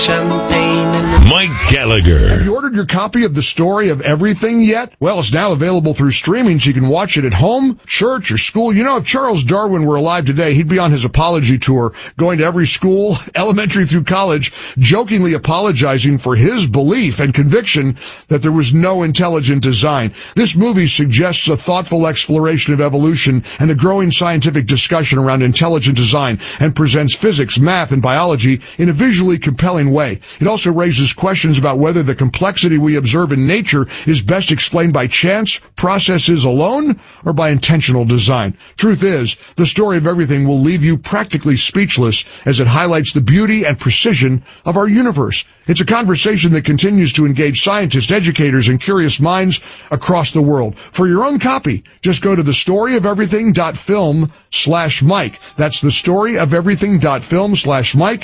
Mike Gallagher. Have you ordered your copy of The Story of Everything yet? Well, it's now available through streaming, so you can watch it at home, church, or school. You know, if Charles Darwin were alive today, he'd be on his apology tour, going to every school, elementary through college, jokingly apologizing for his belief and conviction that there was no intelligent design. This movie suggests a thoughtful exploration of evolution and the growing scientific discussion around intelligent design, and presents physics, math, and biology in a visually compelling way. It also raises questions about whether the complexity we observe in nature is best explained by chance processes alone or by intentional design. Truth is, The Story of Everything will leave you practically speechless as it highlights the beauty and precision of our universe. It's a conversation that continues to engage scientists, educators, and curious minds across the world. For your own copy, just go to thestoryofeverything.film/Mike. That's thestoryofeverything.film/Mike.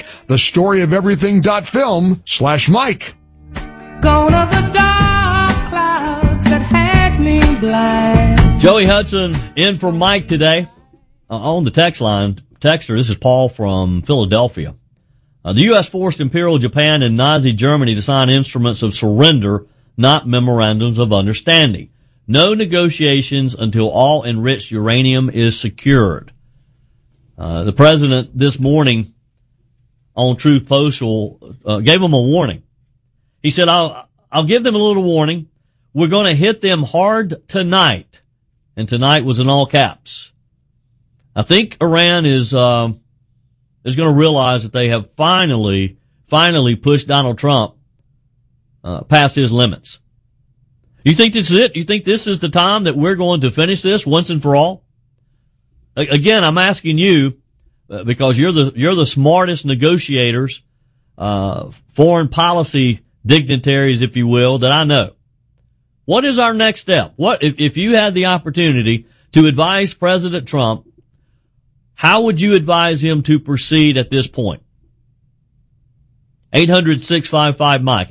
Thestoryofeverything.film/Mike. Gone are the dark clouds that had me blind. Joey Hudson in for Mike today. On the text line, texter, this is Paul from Philadelphia. The U.S. forced Imperial Japan and Nazi Germany to sign instruments of surrender, not memorandums of understanding. No negotiations until all enriched uranium is secured. The president this morning on Truth Social gave them a warning. He said, I'll give them a little warning. We're going to hit them hard tonight. And tonight was in all caps. I think Iran is going to realize that they have finally pushed Donald Trump past his limits. You think this is it? You think this is the time that we're going to finish this once and for all? Again, I'm asking you because you're the smartest negotiators, foreign policy dignitaries, if you will, that I know. What is our next step? What if you had the opportunity to advise President Trump? How would you advise him to proceed at this point? 800-655-Mike,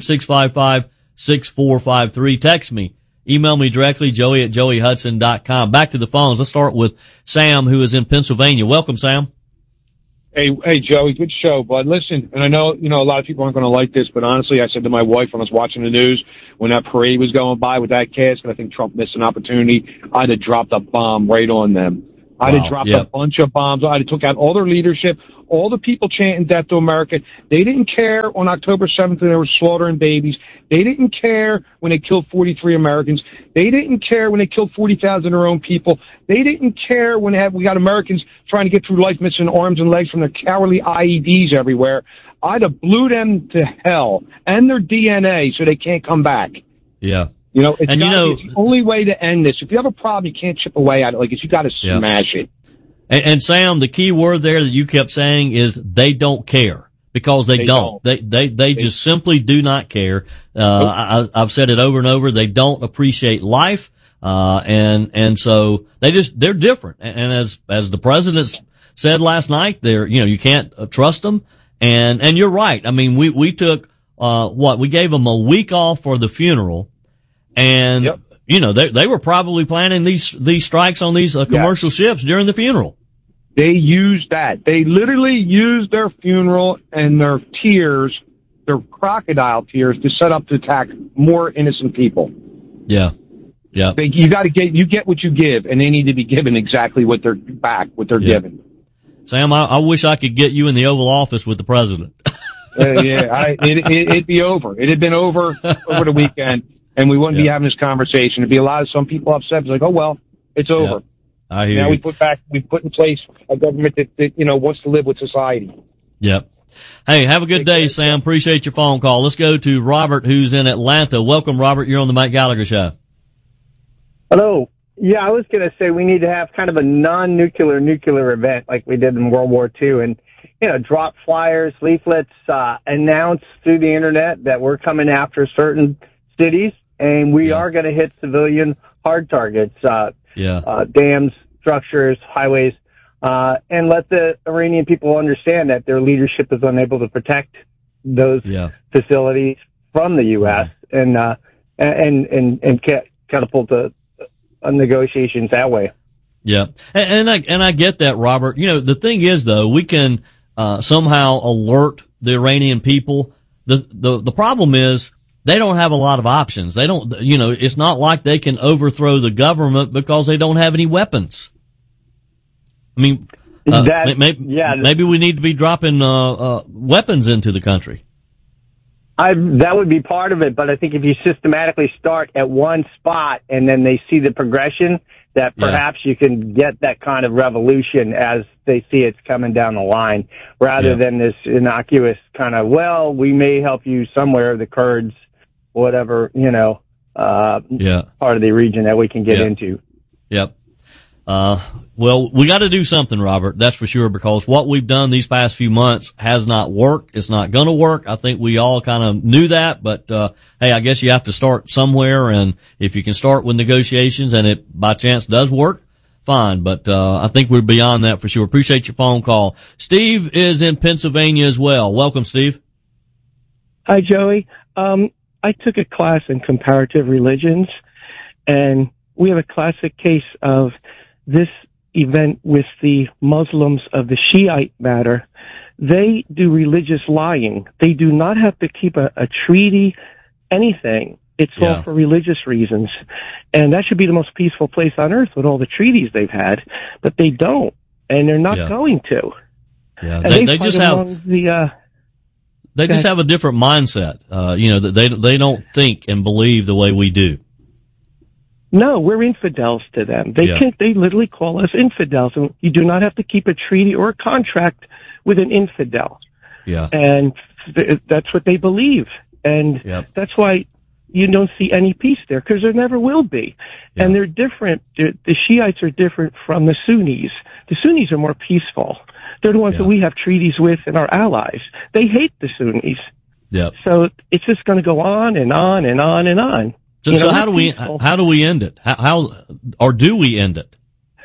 800-655-6453. Text me. Email me directly, joey@joeyhudson.com. Back to the phones. Let's start with Sam, who is in Pennsylvania. Welcome, Sam. Hey, Joey, good show, bud. Listen, and I know, a lot of people aren't going to like this, but honestly, I said to my wife when I was watching the news, when that parade was going by with that casket, I think Trump missed an opportunity. I'd have dropped a bomb right on them. I'd have dropped a bunch of bombs. I'd have took out all their leadership, all the people chanting death to America. They didn't care on October 7th when they were slaughtering babies. They didn't care when they killed 43 Americans. They didn't care when they killed 40,000 of their own people. They didn't care when we got Americans trying to get through life missing arms and legs from their cowardly IEDs everywhere. I'd have blew them to hell and their DNA so they can't come back. Yeah. It's the only way to end this. If you have a problem, you can't chip away at it. You got to smash it. And Sam, the key word there that you kept saying is they don't care, because they don't. They just simply do not care. I've said it over and over. They don't appreciate life. And so they're different. And as the president said last night, you can't trust them. And you're right. I mean, we took, we gave them a week off for the funeral. And, they were probably planning these strikes on these commercial ships during the funeral. They used that. They literally used their funeral and their tears, their crocodile tears, to set up to attack more innocent people. Yeah. Yeah. You get what you give, and they need to be given exactly what they're given. Sam, I wish I could get you in the Oval Office with the president. It'd be over. It had been over the weekend. And we wouldn't be having this conversation. It'd be some people upset. It's like, oh, well, it's over. Yeah, I hear you. We put in place a government that wants to live with society. Yep. Hey, have a good day, Sam. Appreciate your phone call. Let's go to Robert, who's in Atlanta. Welcome, Robert. You're on the Mike Gallagher Show. Hello. Yeah, I was going to say we need to have kind of a nuclear event like we did in World War II, and drop flyers, leaflets, announce through the internet that we're coming after certain cities. And we are going to hit civilian hard targets, dams, structures, highways, and let the Iranian people understand that their leadership is unable to protect those facilities from the U.S. and catapult negotiations that way. Yeah, and I get that, Robert. The thing is, though, we can somehow alert the Iranian people. The problem is they don't have a lot of options. They don't, it's not like they can overthrow the government because they don't have any weapons. I mean, maybe we need to be dropping weapons into the country. That would be part of it, but I think if you systematically start at one spot and then they see the progression, that perhaps you can get that kind of revolution as they see it's coming down the line, rather than this innocuous kind of, well, we may help you somewhere, the Kurds, whatever, part of the region that we can get into. Yep. Well, we got to do something, Robert. That's for sure, because what we've done these past few months has not worked. It's not going to work. I think we all kind of knew that, but hey, I guess you have to start somewhere, and if you can start with negotiations and it by chance does work, fine. But I think we're beyond that for sure. Appreciate your phone call. Steve is in Pennsylvania as well. Welcome, Steve. Hi, Joey. I took a class in comparative religions, and we have a classic case of this event with the Muslims of the Shiite matter. They do religious lying. They do not have to keep a treaty, anything. It's all for religious reasons. And that should be the most peaceful place on earth with all the treaties they've had, but they don't, and they're not going to. Yeah, and they just have they just have a different mindset. That they don't think and believe the way we do. No, we're infidels to them. They literally call us infidels, and you do not have to keep a treaty or a contract with an infidel. Yeah. And that's what they believe. And that's why you don't see any peace there, because there never will be. Yeah. And they're different. The Shiites are different from the Sunnis. The Sunnis are more peaceful. They're the ones that we have treaties with and are allies. They hate the Sunnis. Yep. So it's just going to go on and on and on and on. So how do we end it? Or do we end it?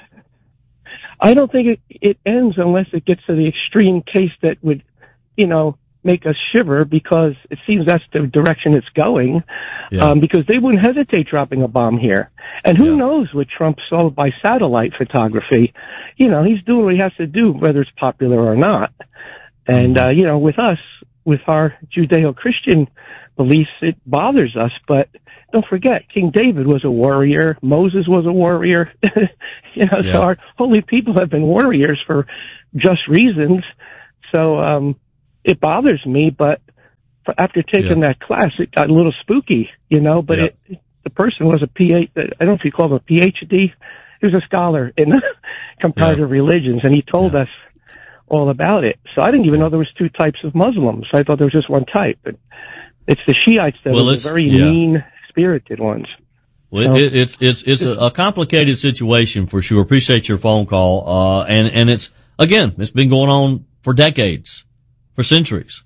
I don't think it ends unless it gets to the extreme case that would, make us shiver, because it seems that's the direction it's going. Yeah. Because they wouldn't hesitate dropping a bomb here. And who knows what Trump saw by satellite photography. He's doing what he has to do, whether it's popular or not. And, with us, with our Judeo-Christian beliefs, it bothers us, but don't forget, King David was a warrior. Moses was a warrior. So our holy people have been warriors for just reasons. So, it bothers me, but after taking that class, it got a little spooky, but the person was a PhD, I don't know if you call him a PhD. He was a scholar in comparative religions, and he told us all about it. So I didn't even know there was two types of Muslims. I thought there was just one type. But it's the Shiites that are the very mean-spirited ones. Well, it's a complicated situation for sure. Appreciate your phone call. And it's been going on for decades, for centuries.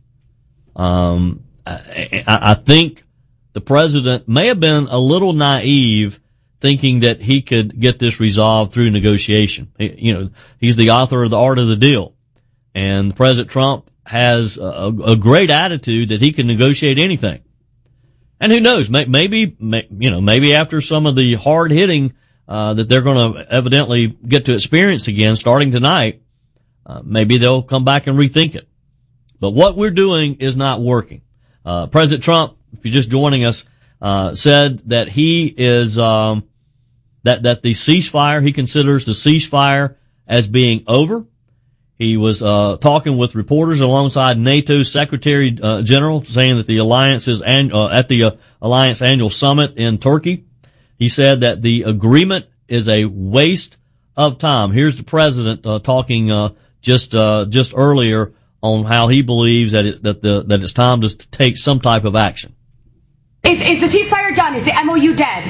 I think the president may have been a little naive thinking that he could get this resolved through negotiation. He's the author of The Art of the Deal. And President Trump has a great attitude that he can negotiate anything. And who knows, maybe after some of the hard hitting, that they're going to evidently get to experience again starting tonight, maybe they'll come back and rethink it. But what we're doing is not working. President Trump, if you're just joining us, said that he is, that the ceasefire, he considers the ceasefire as being over. He was talking with reporters alongside NATO's Secretary General, saying that the alliance is at the alliance annual summit in Turkey. He said that the agreement is a waste of time. Here's the president talking just earlier on how he believes that it's time to take some type of action. Is the ceasefire done? Is the MOU dead?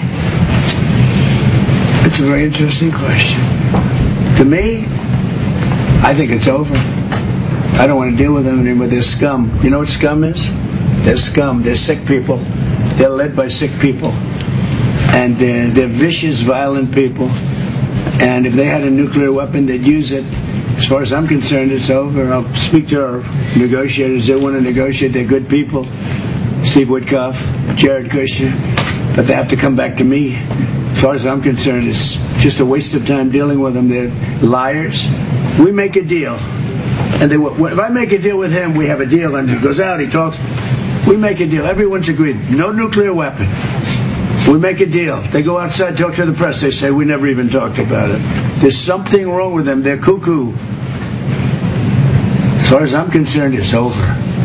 It's a very interesting question. To me, I think it's over. I don't want to deal with them anymore. They're scum. You know what scum is? They're scum. They're sick people. They're led by sick people. And they're vicious, violent people. And if they had a nuclear weapon, they'd use it. As far as I'm concerned, it's over. I'll speak to our negotiators. They want to negotiate. They're good people. Steve Witkoff, Jared Kushner. But they have to come back to me. As far as I'm concerned, it's just a waste of time dealing with them. They're liars. We make a deal. And if I make a deal with him, we have a deal, and he goes out, he talks, we make a deal. Everyone's agreed. No nuclear weapon. We make a deal. They go outside, talk to the press. They say, we never even talked about it. There's something wrong with them. They're cuckoo. As far as I'm concerned, it's over.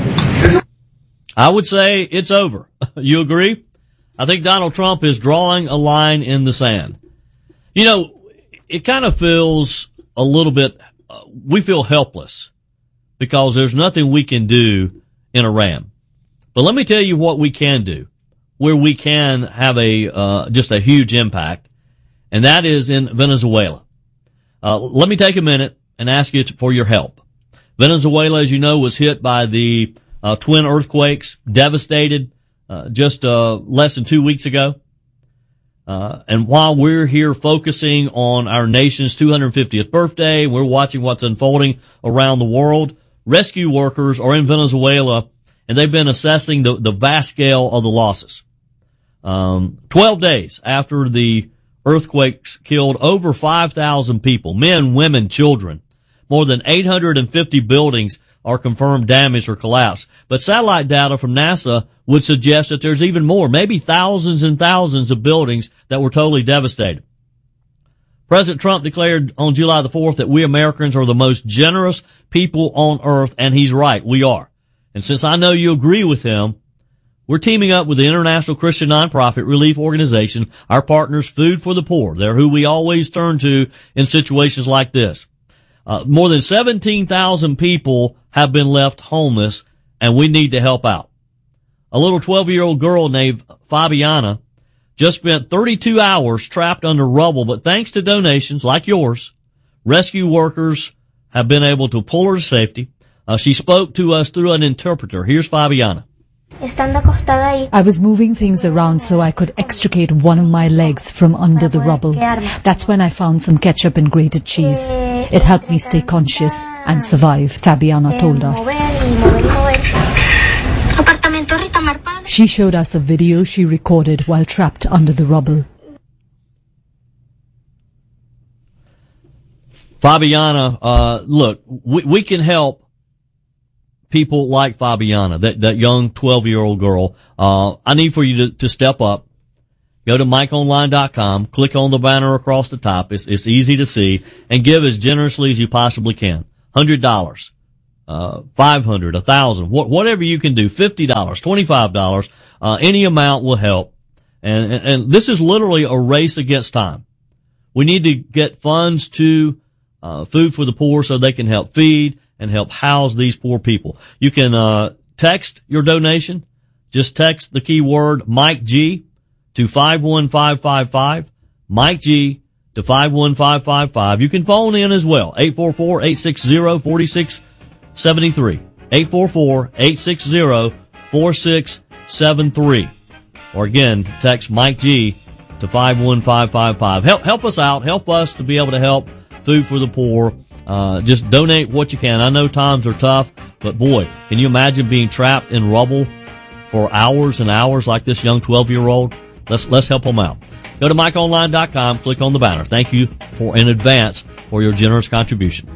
I would say it's over. You agree? I think Donald Trump is drawing a line in the sand. You know, it kind of feels a little bit, we feel helpless because there's nothing we can do in Iran. But let me tell you what we can do, where we can have just a huge impact, and that is in Venezuela. Let me take a minute and ask you for your help. Venezuela, as you know, was hit by the twin earthquakes, devastated just less than 2 weeks ago. And while we're here focusing on our nation's 250th birthday, we're watching what's unfolding around the world. Rescue workers are in Venezuela, and they've been assessing the vast scale of the losses. 12 days after the earthquakes killed over 5,000 people, men, women, children. More than 850 buildings are confirmed damaged or collapsed. But satellite data from NASA would suggest that there's even more, maybe thousands and thousands of buildings that were totally devastated. President Trump declared on July the 4th that we Americans are the most generous people on earth, and he's right, we are. And since I know you agree with him, we're teaming up with the international Christian nonprofit relief organization, our partners Food for the Poor. They're who we always turn to in situations like this. More than 17,000 people have been left homeless, and we need to help out. A little 12-year-old girl named Fabiana just spent 32 hours trapped under rubble, but thanks to donations like yours, rescue workers have been able to pull her to safety. She spoke to us through an interpreter. Here's Fabiana. I was moving things around so I could extricate one of my legs from under the rubble. That's when I found some ketchup and grated cheese. It helped me stay conscious and survive, Fabiana told us. She showed us a video she recorded while trapped under the rubble. Fabiana, look, we can help people like Fabiana, that young 12-year-old girl. I need for you to step up. Go to MikeOnline.com, click on the banner across the top. It's easy to see, and give as generously as you possibly can. $100, $500, $1,000, whatever you can do. $50, $25, any amount will help. And this is literally a race against time. We need to get funds to Food for the Poor so they can help feed and help house these poor people. You can text your donation. Just text the keyword Mike G to 51555, Mike G to 51555. You can phone in as well, 844-860-4673, 844-860-4673. Or again, text Mike G to 51555. Help us out. Help us to be able to help Food for the Poor. Just donate what you can. I know times are tough, but boy, can you imagine being trapped in rubble for hours and hours like this young 12-year-old? Let's help them out. Go to MikeOnline.com, click on the banner. Thank you in advance for your generous contribution.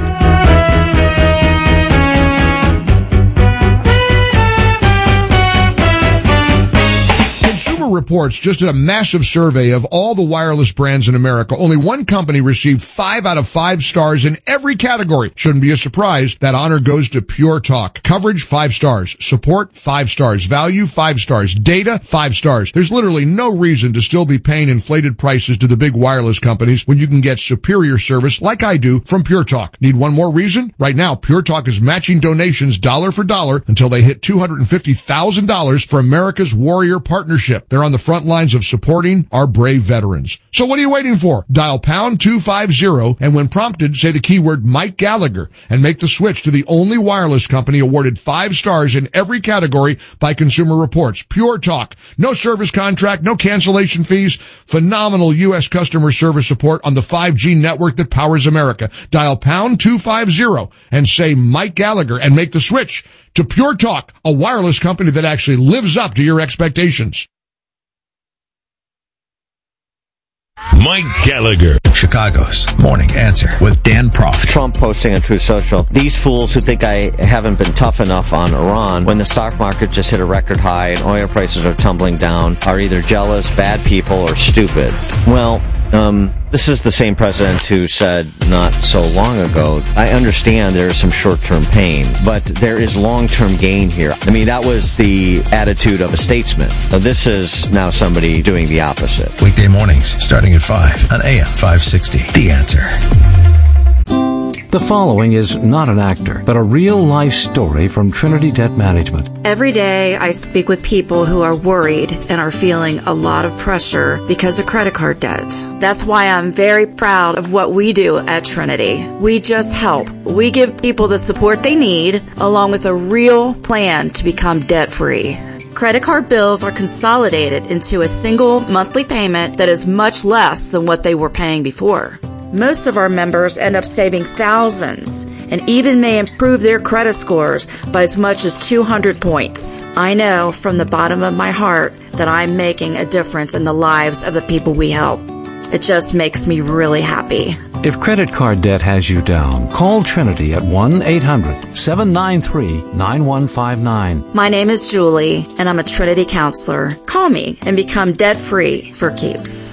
Reports just did a massive survey of all the wireless brands in America. Only one company received 5 out of 5 stars in every category. Shouldn't be a surprise. That honor goes to Pure Talk. Coverage, 5 stars. Support, 5 stars. Value, 5 stars. Data, 5 stars. There's literally no reason to still be paying inflated prices to the big wireless companies when you can get superior service like I do from Pure Talk. Need one more reason? Right now, Pure Talk is matching donations dollar for dollar until they hit $250,000 for America's Warrior Partnership. They're on the front lines of supporting our brave veterans. So what are you waiting for? Dial pound 250 and when prompted, say the keyword Mike Gallagher and make the switch to the only wireless company awarded 5 stars in every category by Consumer Reports. Pure Talk. No service contract, no cancellation fees. Phenomenal U.S. customer service support on the 5G network that powers America. Dial pound 250 and say Mike Gallagher and make the switch to Pure Talk, a wireless company that actually lives up to your expectations. Mike Gallagher. Chicago's Morning Answer with Dan Proft. Trump posting on Truth Social. These fools who think I haven't been tough enough on Iran when the stock market just hit a record high and oil prices are tumbling down are either jealous, bad people, or stupid. Well, this is the same president who said not so long ago, I understand there is some short-term pain, but there is long-term gain here. I mean, that was the attitude of a statesman. Now, this is now somebody doing the opposite. Weekday mornings starting at 5 on AM 560. The Answer. The following is not an actor, but a real-life story from Trinity Debt Management. Every day I speak with people who are worried and are feeling a lot of pressure because of credit card debt. That's why I'm very proud of what we do at Trinity. We just help. We give people the support they need, along with a real plan to become debt-free. Credit card bills are consolidated into a single monthly payment that is much less than what they were paying before. Most of our members end up saving thousands and even may improve their credit scores by as much as 200 points. I know from the bottom of my heart that I'm making a difference in the lives of the people we help. It just makes me really happy. If credit card debt has you down, call Trinity at 1-800-793-9159. My name is Julie, and I'm a Trinity counselor. Call me and become debt-free for keeps.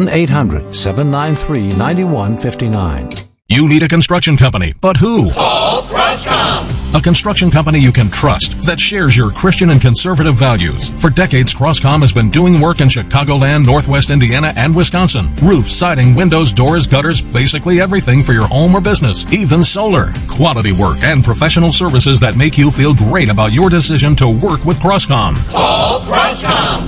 1-800-793-9159. You need a construction company, but who? Call Croscom. A construction company you can trust that shares your Christian and conservative values. For decades, Croscom has been doing work in Chicagoland, Northwest Indiana, and Wisconsin. Roofs, siding, windows, doors, gutters, basically everything for your home or business, even solar. Quality work and professional services that make you feel great about your decision to work with Croscom. Call Croscom.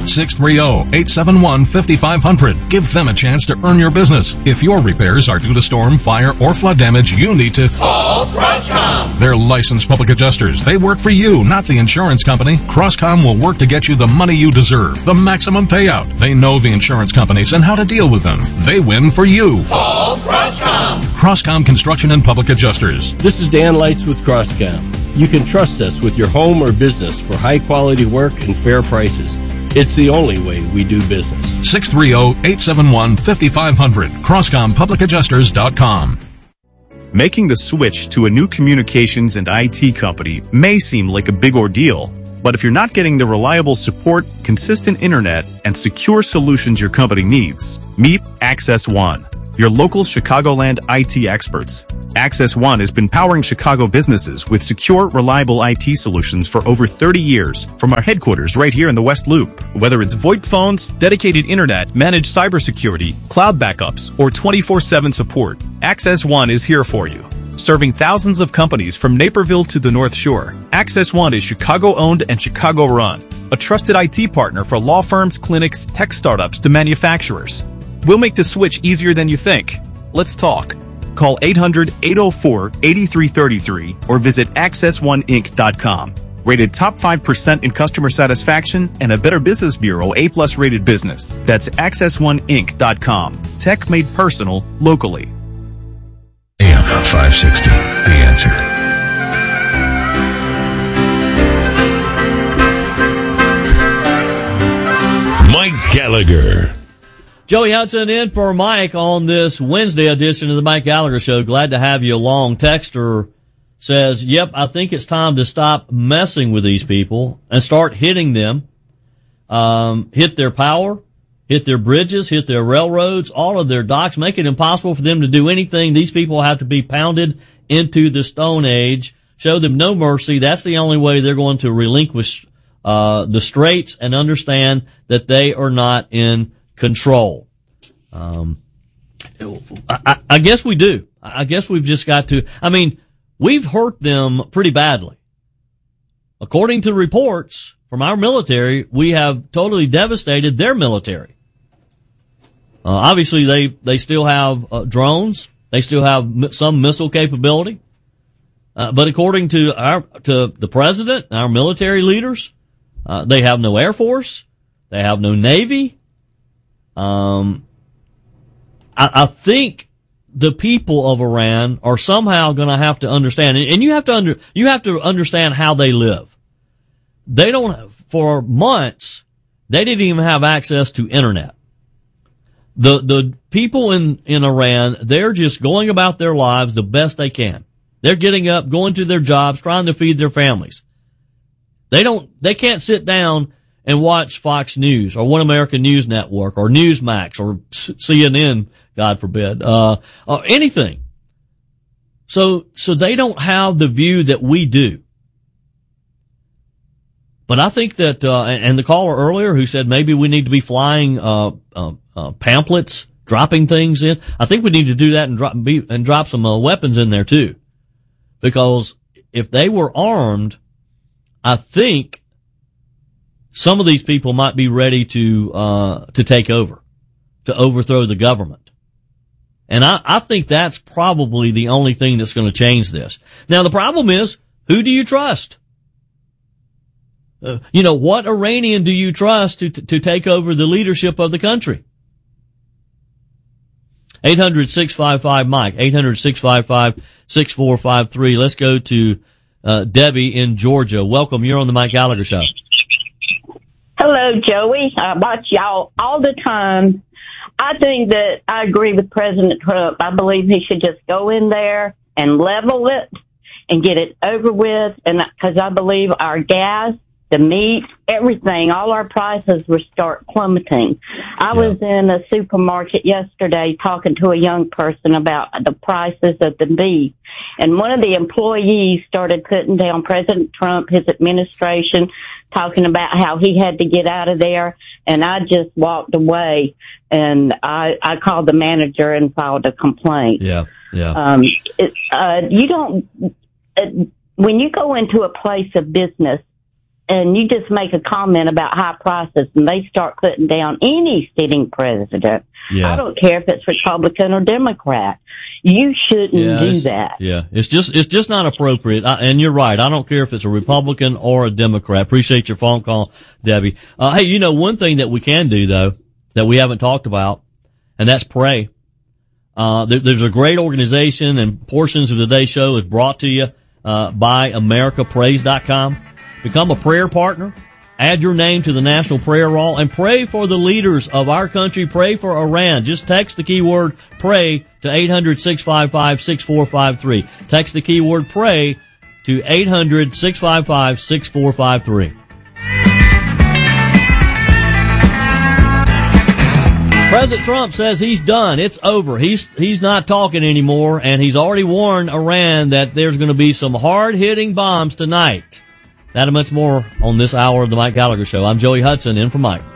630-871-5500. Give them a chance to earn your business. If your repairs are due to storm, fire, or flood damage, you need to call Croscom. They're licensed public adjusters. They work for you, not the insurance company. Croscom will work to get you the money you deserve, the maximum payout. They know the insurance companies and how to deal with them. They win for you. Call Croscom. Croscom Construction and Public Adjusters. This is Dan Lights with Croscom. You can trust us with your home or business for high quality work and fair prices. It's the only way we do business. 630-871-5500. CroscomPublicAdjusters.com. Making the switch to a new communications and IT company may seem like a big ordeal, but if you're not getting the reliable support, consistent internet, and secure solutions your company needs, meet Access One, your local Chicagoland IT experts. Access One has been powering Chicago businesses with secure, reliable IT solutions for over 30 years from our headquarters right here in the West Loop. Whether it's VoIP phones, dedicated internet, managed cybersecurity, cloud backups, or 24/7 support, Access One is here for you. Serving thousands of companies from Naperville to the North Shore, Access One is Chicago-owned and Chicago-run, a trusted IT partner for law firms, clinics, tech startups to manufacturers. We'll make the switch easier than you think. Let's talk. Call 800-804-8333 or visit accessoneInc.com. Rated top 5% in customer satisfaction and a Better Business Bureau A+ rated business. That's accessoneInc.com. Tech made personal locally. AM 560, The Answer. Mike Gallagher. Joey Hudson in for Mike on this Wednesday edition of the Mike Gallagher Show. Glad to have you along. Texter says, yep, I think it's time to stop messing with these people and start hitting them. Hit their power, hit their bridges, hit their railroads, all of their docks, make it impossible for them to do anything. These people have to be pounded into the Stone Age. Show them no mercy. That's the only way they're going to relinquish the straits and understand that they are not in control. I guess we do. I guess we've just got to, we've hurt them pretty badly. According to reports from our military, we have totally devastated their military. Obviously they still have drones. They still have some missile capability. But according to the president, our military leaders, they have no Air Force. They have no Navy. I think the people of Iran are somehow going to have to understand, and you have to understand how they live. They don't, for months, they didn't even have access to internet. The people in Iran, they're just going about their lives the best they can. They're getting up, going to their jobs, trying to feed their families. They can't sit down and watch Fox News or One American News Network or Newsmax or CNN, God forbid, or anything. So they don't have the view that we do. But I think that, and the caller earlier who said maybe we need to be flying, pamphlets, dropping things in. I think we need to do that and drop some weapons in there too. Because if they were armed, I think some of these people might be ready to take over, to overthrow the government. And I think that's probably the only thing that's going to change this. Now the problem is, who do you trust? What Iranian do you trust to take over the leadership of the country? 800-655-MIKE, 800-655-6453. Let's go to Debbie in Georgia. Welcome. You're on the Mike Gallagher Show. Hello, Joey. I watch y'all all the time. I think that I agree with President Trump. I believe he should just go in there and level it and get it over with. And because I believe our gas, the meat, everything, all our prices will start plummeting. I was in a supermarket yesterday talking to a young person about the prices of the beef. And one of the employees started putting down President Trump, his administration, talking about how he had to get out of there. And I just walked away and I called the manager and filed a complaint. When you go into a place of business, and you just make a comment about high prices and they start putting down any sitting president. I don't care if it's Republican or Democrat. You shouldn't do that. It's just not appropriate. And you're right. I don't care if it's a Republican or a Democrat. Appreciate your phone call, Debbie. Hey, one thing that we can do though, that we haven't talked about, and that's pray. There's a great organization, and portions of the Day Show is brought to you, by AmericaPrays.com. Become a prayer partner. Add your name to the National Prayer Roll and pray for the leaders of our country. Pray for Iran. Just text the keyword pray to 800-655-6453. Text the keyword pray to 800-655-6453. President Trump says he's done. It's over. He's not talking anymore, and he's already warned Iran that there's going to be some hard-hitting bombs tonight. That and much more on this hour of the Mike Gallagher Show. I'm Joey Hudson, in for Mike.